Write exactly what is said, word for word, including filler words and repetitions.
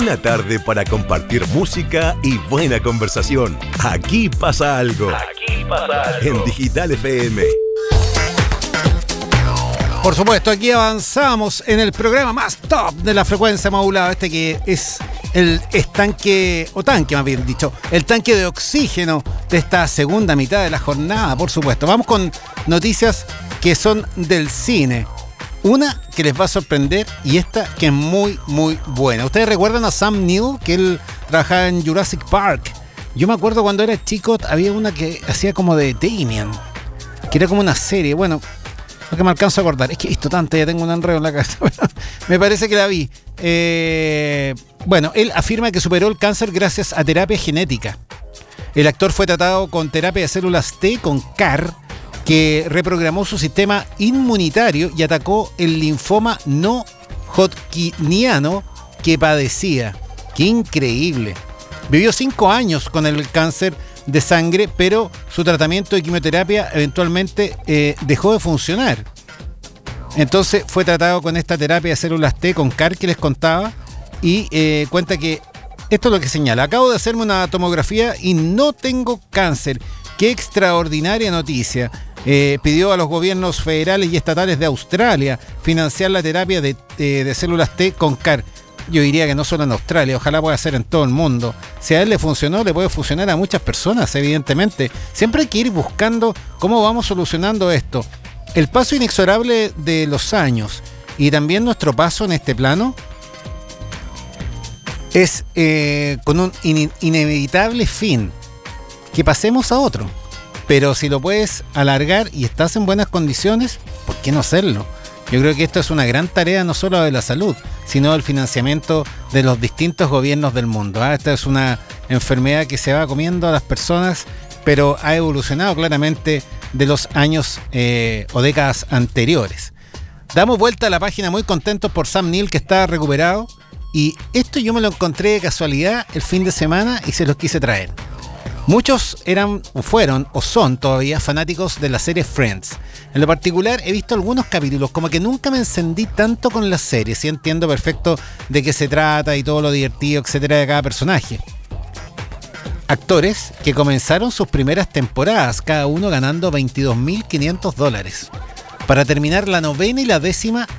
Una tarde para compartir música y buena conversación. Aquí pasa algo. Aquí pasa algo. En Digital F M. Por supuesto, aquí avanzamos en el programa más top de la frecuencia modulada, este que es el estanque, o tanque más bien dicho, el tanque de oxígeno de esta segunda mitad de la jornada, por supuesto. Vamos con noticias que son del cine. Una que les va a sorprender y esta que es muy, muy buena. ¿Ustedes recuerdan a Sam Neill? Que él trabajaba en Jurassic Park. Yo me acuerdo cuando era chico, había una que hacía como de Damien, que era como una serie, bueno... Lo que me alcanzo a acordar, es que esto tanto, ya tengo un enredo en la cabeza. Me parece que la vi. Eh, bueno, él afirma que superó el cáncer gracias a terapia genética. El actor fue tratado con terapia de células T con C A R, que reprogramó su sistema inmunitario y atacó el linfoma no hodgkiniano que padecía. ¡Qué increíble! Vivió cinco años con el cáncer de sangre, pero su tratamiento de quimioterapia eventualmente eh, dejó de funcionar. Entonces fue tratado con esta terapia de células T con C A R que les contaba y eh, cuenta que esto es lo que señala: acabo de hacerme una tomografía y no tengo cáncer. ¡Qué extraordinaria noticia! Eh, pidió a los gobiernos federales y estatales de Australia financiar la terapia de, eh, de células T con C A R. Yo diría que no solo en Australia, ojalá pueda ser en todo el mundo. Si a él le funcionó, le puede funcionar a muchas personas, evidentemente. Siempre hay que ir buscando cómo vamos solucionando esto. El paso inexorable de los años y también nuestro paso en este plano es eh, con un in- inevitable fin, que pasemos a otro. Pero si lo puedes alargar y estás en buenas condiciones, ¿por qué no hacerlo? Yo creo que esto es una gran tarea no solo de la salud, sino del financiamiento de los distintos gobiernos del mundo. ¿eh? Esta es una enfermedad que se va comiendo a las personas, pero ha evolucionado claramente de los años eh, o décadas anteriores. Damos vuelta a la página muy contentos por Sam Neill, que está recuperado, y esto yo me lo encontré de casualidad el fin de semana y se los quise traer. Muchos eran, o fueron, o son todavía fanáticos de la serie Friends. En lo particular he visto algunos capítulos, como que nunca me encendí tanto con la serie. Sí entiendo perfecto de qué se trata y todo lo divertido, etcétera, de cada personaje. Actores que comenzaron sus primeras temporadas, cada uno ganando veintidós mil quinientos dólares, para terminar la novena y la décima